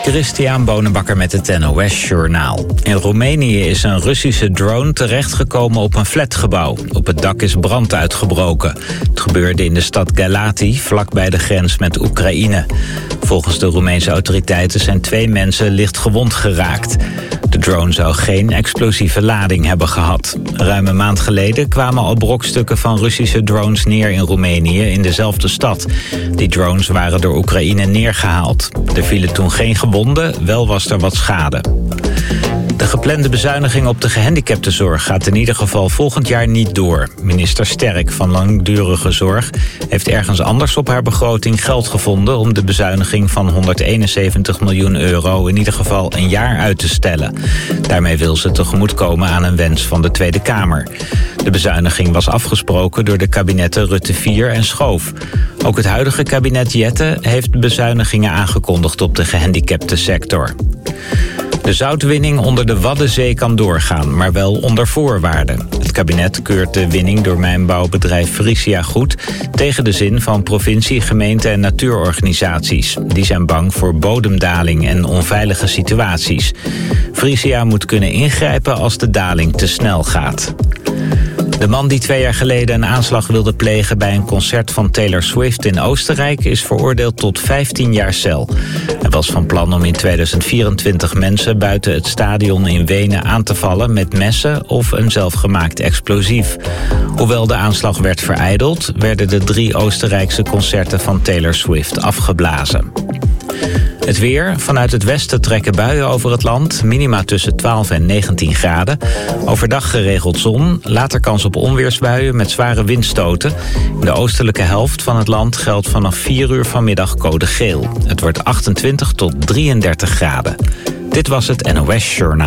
Christian Bonenbakker met het NOS Journaal. In Roemenië is een Russische drone terechtgekomen op een flatgebouw. Op het dak is brand uitgebroken. Het gebeurde in de stad Galati, vlakbij de grens met Oekraïne. Volgens de Roemeense autoriteiten zijn 2 mensen licht gewond geraakt. De drone zou geen explosieve lading hebben gehad. Ruim een maand geleden kwamen al brokstukken van Russische drones neer in Roemenië in dezelfde stad. Die drones waren door Oekraïne neergehaald. Er vielen toen geen gewonden, wel was er wat schade. De geplande bezuiniging op de gehandicaptenzorg gaat in ieder geval volgend jaar niet door. Minister Sterk van Langdurige Zorg heeft ergens anders op haar begroting geld gevonden om de bezuiniging van 171 miljoen euro in ieder geval een jaar uit te stellen. Daarmee wil ze tegemoetkomen aan een wens van de Tweede Kamer. De bezuiniging was afgesproken door de kabinetten Rutte 4 en Schoof. Ook het huidige kabinet Jette heeft bezuinigingen aangekondigd op de gehandicaptensector. De zoutwinning onder de Waddenzee kan doorgaan, maar wel onder voorwaarden. Het kabinet keurt de winning door mijnbouwbedrijf Frisia goed tegen de zin van provincie, gemeente en natuurorganisaties. Die zijn bang voor bodemdaling en onveilige situaties. Frisia moet kunnen ingrijpen als de daling te snel gaat. De man die 2 jaar geleden een aanslag wilde plegen bij een concert van Taylor Swift in Oostenrijk is veroordeeld tot 15 jaar cel. Hij was van plan om in 2024 mensen buiten het stadion in Wenen aan te vallen met messen of een zelfgemaakt explosief. Hoewel de aanslag werd verijdeld, werden de 3 Oostenrijkse concerten van Taylor Swift afgeblazen. Het weer. Vanuit het westen trekken buien over het land. Minima tussen 12 en 19 graden. Overdag geregeld zon. Later kans op onweersbuien met zware windstoten. In de oostelijke helft van het land geldt vanaf 4 uur vanmiddag code geel. Het wordt 28 tot 33 graden. Dit was het NOS Journaal.